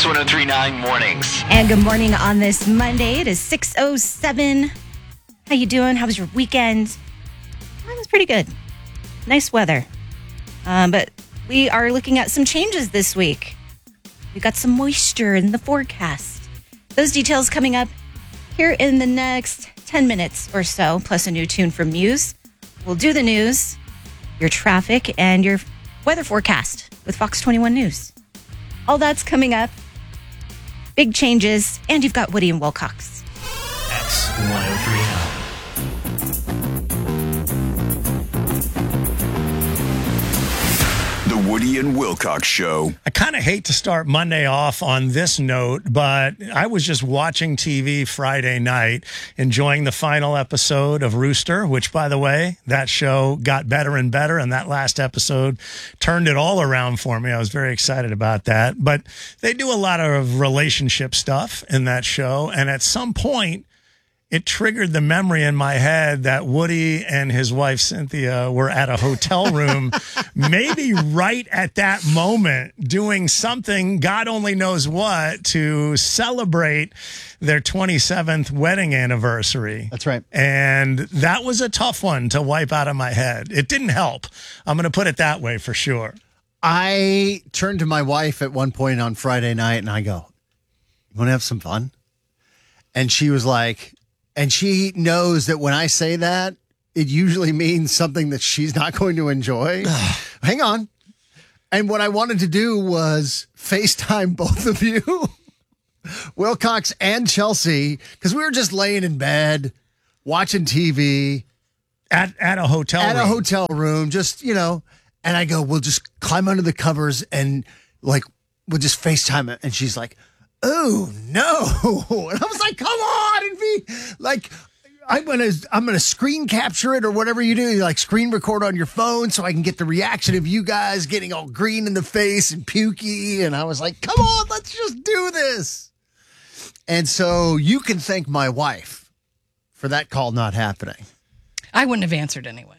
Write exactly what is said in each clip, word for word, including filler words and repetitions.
Fox one oh three point nine Mornings. And good morning on this Monday. It is six oh seven. How you doing? How was your weekend? Mine was pretty good. Nice weather. Um, but we are looking at some changes this week. We got some moisture in the forecast. Those details coming up here in the next ten minutes or so, plus a new tune from Muse. We'll do the news, your traffic, and your weather forecast with Fox twenty-one News. All that's coming up. Big changes, and you've got Woody and Wilcox. X one oh three point nine. The Woody and Wilcox Show. I kind of hate to start Monday off on this note, but I was just watching T V Friday night, enjoying the final episode of Rooster, which, by the way, that show got better and better, and that last episode turned it all around for me. I was very excited about that. But they do a lot of relationship stuff in that show, and at some point, it triggered the memory in my head that Woody and his wife, Cynthia, were at a hotel room, maybe right at that moment, doing something, God only knows what, to celebrate their twenty-seventh wedding anniversary. That's right. And that was a tough one to wipe out of my head. It didn't help. I'm going to put it that way for sure. I turned to my wife at one point on Friday night and I go, "You want to have some fun?" And she was like, and she knows that when I say that, it usually means something that she's not going to enjoy. Hang on. And what I wanted to do was FaceTime both of you, Wilcox and Chelsea, because we were just laying in bed, watching T V. At, at a hotel At room. a hotel room, just, you know, and I go, we'll just climb under the covers and, like, we'll just FaceTime it. And she's like, "Oh no!" And I was like, "Come on!" And be like, "I'm gonna, I'm gonna screen capture it or whatever you do, you like screen record on your phone, so I can get the reaction of you guys getting all green in the face and pukey." And I was like, "Come on, let's just do this." And so you can thank my wife for that call not happening. I wouldn't have answered anyway.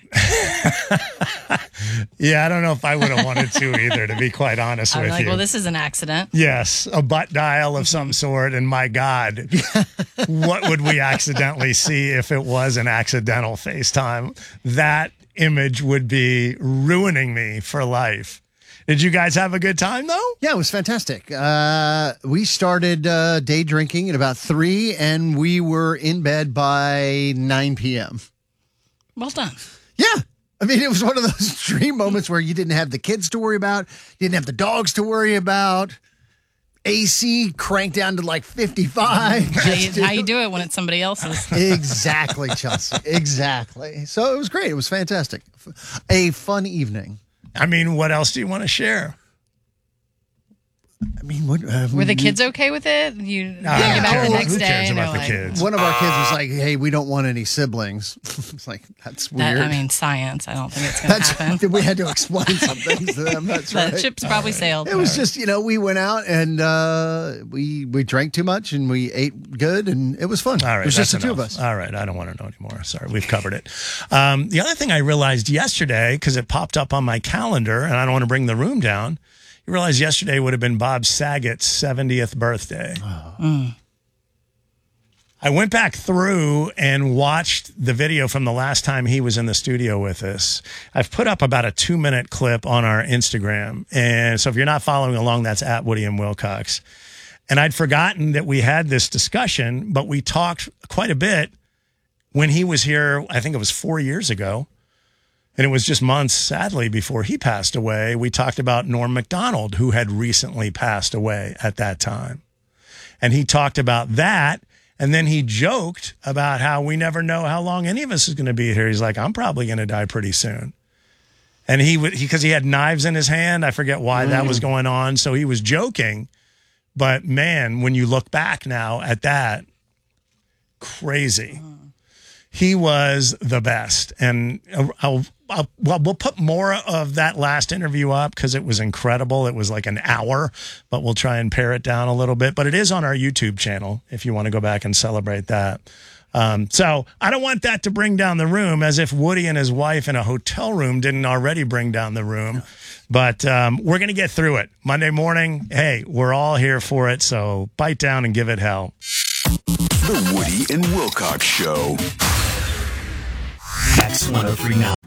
Yeah, I don't know if I would have wanted to either, to be quite honest I'm with like, you. well, this is an accident. Yes, a butt dial of some sort, and my God, what would we accidentally see if it was an accidental FaceTime? That image would be ruining me for life. Did you guys have a good time, though? Yeah, it was fantastic. Uh, we started uh, day drinking at about three, and we were in bed by nine p.m. Well done. Yeah. I mean, it was one of those dream moments where you didn't have the kids to worry about, you didn't have the dogs to worry about, A C cranked down to like fifty-five. How you, how you do it when it's somebody else's. Exactly, Chelsea. Exactly. So it was great. It was fantastic. A fun evening. I mean, what else do you want to share? I mean, what, uh, Were the kids okay with it? You Nah, bring who it back cares- the next who day. cares and about they're the like, kids? One of our kids was like, "Hey, we don't want any siblings." It's like, that's That, weird. I mean, science. I don't think it's going to That's happen. we had to explain some things to them. That's The right. ship's probably sailed. It was just, you know, we went out and uh, we we drank too much and we ate good and it was fun. All right, it was just the that's two of enough. us. All right, I don't want to know anymore. Sorry, we've covered it. Um, the other thing I realized yesterday, because it popped up on my calendar, and I don't want to bring the room down, you realize yesterday would have been Bob Saget's seventieth birthday. Oh. Mm. I went back through and watched the video from the last time he was in the studio with us. I've put up about a two minute clip on our Instagram. And so if you're not following along, that's at Woody and Wilcox. And I'd forgotten that we had this discussion, but we talked quite a bit when he was here. I think it was four years ago. And it was just months, sadly, before he passed away. We talked about Norm Macdonald, who had recently passed away at that time. And he talked about that. And then he joked about how we never know how long any of us is going to be here. He's like, I'm probably going to die pretty soon. And he would, because he, he had knives in his hand. I forget why mm. that was going on. So he was joking. But man, when you look back now at that, crazy. He was the best. And I'll, I'll, well, we'll put more of that last interview up because it was incredible. It was like an hour, but we'll try and pare it down a little bit. But it is on our YouTube channel if you want to go back and celebrate that. Um, so I don't want that to bring down the room, as if Woody and his wife in a hotel room didn't already bring down the room. But um, we're going to get through it. Monday morning, hey, we're all here for it. So bite down and give it hell. The Woody and Wilcox Show. X one oh three point nine.